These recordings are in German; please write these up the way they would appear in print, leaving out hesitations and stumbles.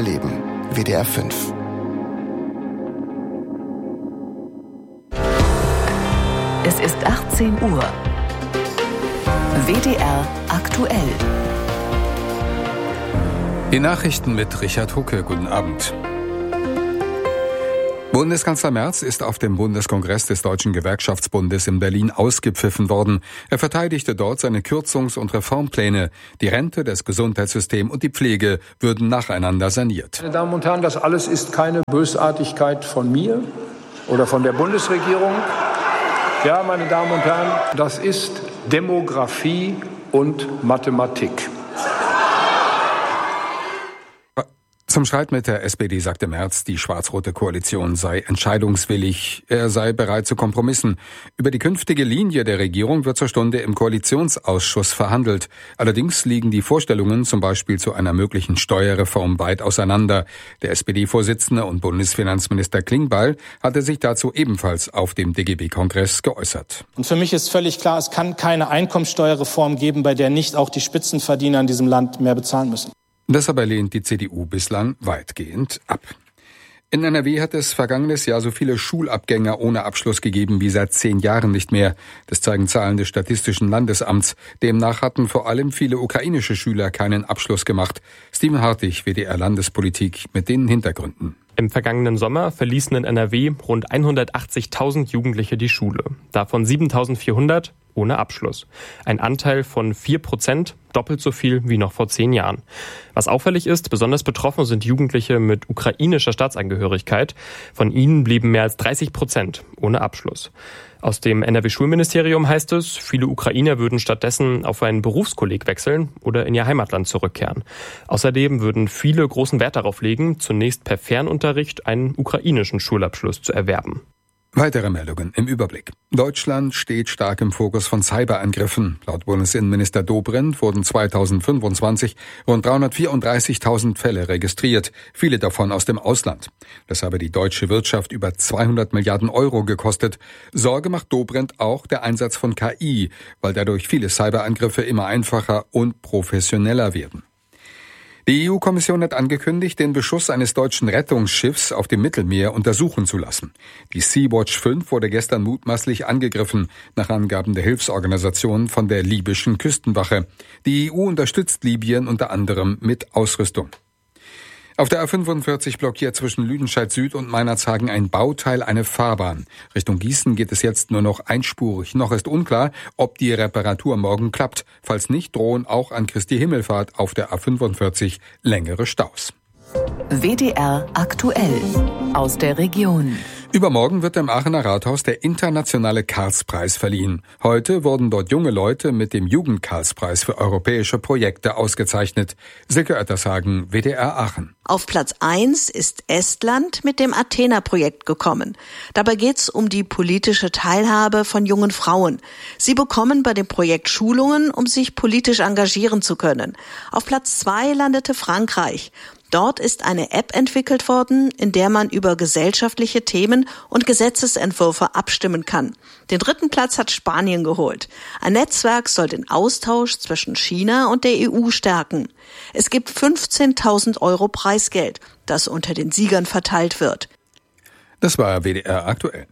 Leben. WDR 5. Es ist 18 Uhr. WDR aktuell. Die Nachrichten mit Richard Hucke. Guten Abend. Bundeskanzler Merz ist auf dem Bundeskongress des Deutschen Gewerkschaftsbundes in Berlin ausgepfiffen worden. Er verteidigte dort seine Kürzungs- und Reformpläne. Die Rente, das Gesundheitssystem und die Pflege würden nacheinander saniert. Meine Damen und Herren, das alles ist keine Bösartigkeit von mir oder von der Bundesregierung. Ja, meine Damen und Herren, das ist Demografie und Mathematik. Zum Streit mit der SPD sagte Merz, die schwarz-rote Koalition sei entscheidungswillig. Er sei bereit zu Kompromissen. Über die künftige Linie der Regierung wird zur Stunde im Koalitionsausschuss verhandelt. Allerdings liegen die Vorstellungen zum Beispiel zu einer möglichen Steuerreform weit auseinander. Der SPD-Vorsitzende und Bundesfinanzminister Klingbeil hatte sich dazu ebenfalls auf dem DGB-Kongress geäußert. Und für mich ist völlig klar, es kann keine Einkommensteuerreform geben, bei der nicht auch die Spitzenverdiener in diesem Land mehr bezahlen müssen. Das aber lehnt die CDU bislang weitgehend ab. In NRW hat es vergangenes Jahr so viele Schulabgänger ohne Abschluss gegeben wie seit 10 Jahren nicht mehr. Das zeigen Zahlen des Statistischen Landesamts. Demnach hatten vor allem viele ukrainische Schüler keinen Abschluss gemacht. Steven Hartig, WDR Landespolitik, mit den Hintergründen. Im vergangenen Sommer verließen in NRW rund 180.000 Jugendliche die Schule. Davon 7.400 ohne Abschluss. Ein Anteil von 4%, doppelt so viel wie noch vor 10 Jahren. Was auffällig ist, besonders betroffen sind Jugendliche mit ukrainischer Staatsangehörigkeit. Von ihnen blieben mehr als 30% ohne Abschluss. Aus dem NRW-Schulministerium heißt es, viele Ukrainer würden stattdessen auf einen Berufskolleg wechseln oder in ihr Heimatland zurückkehren. Außerdem würden viele großen Wert darauf legen, zunächst per Fernunterricht einen ukrainischen Schulabschluss zu erwerben. Weitere Meldungen im Überblick. Deutschland steht stark im Fokus von Cyberangriffen. Laut Bundesinnenminister Dobrindt wurden 2025 rund 334.000 Fälle registriert, viele davon aus dem Ausland. Das habe die deutsche Wirtschaft über 200 Milliarden Euro gekostet. Sorge macht Dobrindt auch der Einsatz von KI, weil dadurch viele Cyberangriffe immer einfacher und professioneller werden. Die EU-Kommission hat angekündigt, den Beschuss eines deutschen Rettungsschiffs auf dem Mittelmeer untersuchen zu lassen. Die Sea-Watch 5 wurde gestern mutmaßlich angegriffen, nach Angaben der Hilfsorganisation von der libyschen Küstenwache. Die EU unterstützt Libyen unter anderem mit Ausrüstung. Auf der A45 blockiert zwischen Lüdenscheid Süd und Meinerzhagen ein Bauteil eine Fahrbahn. Richtung Gießen geht es jetzt nur noch einspurig. Noch ist unklar, ob die Reparatur morgen klappt. Falls nicht, drohen auch an Christi Himmelfahrt auf der A45 längere Staus. WDR aktuell aus der Region. Übermorgen wird im Aachener Rathaus der internationale Karlspreis verliehen. Heute wurden dort junge Leute mit dem Jugend-Karlspreis für europäische Projekte ausgezeichnet. Silke Oettershagen, WDR Aachen. Auf Platz 1 ist Estland mit dem Athena-Projekt gekommen. Dabei geht's um die politische Teilhabe von jungen Frauen. Sie bekommen bei dem Projekt Schulungen, um sich politisch engagieren zu können. Auf Platz 2 landete Frankreich. Dort ist eine App entwickelt worden, in der man über gesellschaftliche Themen und Gesetzesentwürfe abstimmen kann. Den 3. Platz hat Spanien geholt. Ein Netzwerk soll den Austausch zwischen China und der EU stärken. Es gibt 15.000 Euro Preisgeld, das unter den Siegern verteilt wird. Das war WDR aktuell.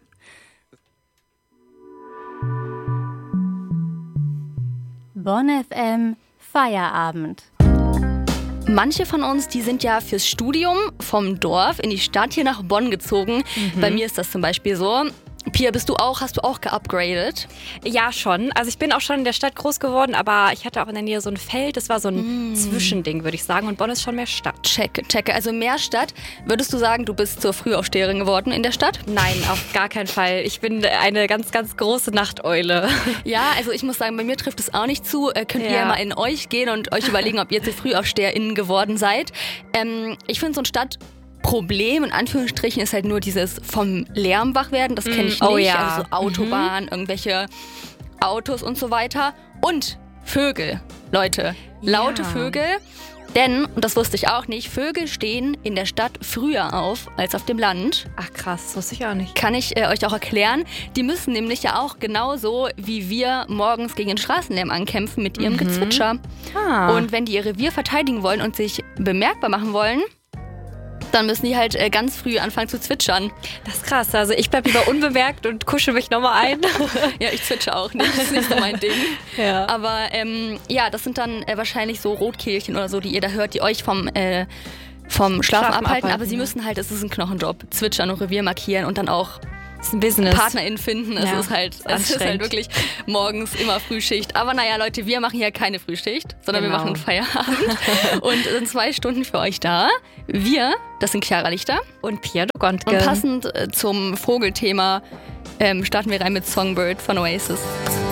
Bonn FM Feierabend. Manche von uns, die sind ja fürs Studium vom Dorf in die Stadt hier nach Bonn gezogen. Bei mir ist das zum Beispiel so. Pia, hast du auch geupgradet? Ja, schon. Also ich bin auch schon in der Stadt groß geworden, aber ich hatte auch in der Nähe so ein Feld. Das war so ein Zwischending, würde ich sagen. Und Bonn ist schon mehr Stadt. Checke. Also mehr Stadt. Würdest du sagen, du bist zur Frühaufsteherin geworden in der Stadt? Nein, auf gar keinen Fall. Ich bin eine ganz, ganz große Nachteule. Ja, also ich muss sagen, bei mir trifft es auch nicht zu. Könnt ihr ja mal in euch gehen und euch überlegen, ob ihr zu FrühaufsteherInnen geworden seid. Ich finde so ein Problem in Anführungsstrichen ist halt nur dieses vom Lärm wach werden, das kenne ich nicht. Oh ja. Also so Autobahn, irgendwelche Autos und so weiter. Und Vögel, Leute, laute Vögel. Denn, und das wusste ich auch nicht, Vögel stehen in der Stadt früher auf als auf dem Land. Ach krass, das wusste ich auch nicht. Kann ich euch auch erklären. Die müssen nämlich ja auch genauso wie wir morgens gegen den Straßenlärm ankämpfen mit ihrem Gezwitscher. Und wenn die ihr Revier verteidigen wollen und sich bemerkbar machen wollen, dann müssen die halt ganz früh anfangen zu zwitschern. Das ist krass. Also ich bleibe lieber unbemerkt und kuschel mich nochmal ein. Ja, ich zwitsche auch nicht. Das ist nicht so mein Ding. Ja. Aber das sind dann wahrscheinlich so Rotkehlchen oder so, die ihr da hört, die euch vom Schlafen abhalten. Aber sie müssen halt, es ist ein Knochenjob, zwitschern und Revier markieren und dann auch ein Business. PartnerInnen finden. Es ist halt wirklich morgens immer Frühschicht. Aber naja, Leute, wir machen hier keine Frühschicht, sondern wir machen Feierabend und sind 2 Stunden für euch da. Wir, das sind Chiara Lichter und Pia Dogontke. Und passend zum Vogelthema starten wir rein mit Songbird von Oasis.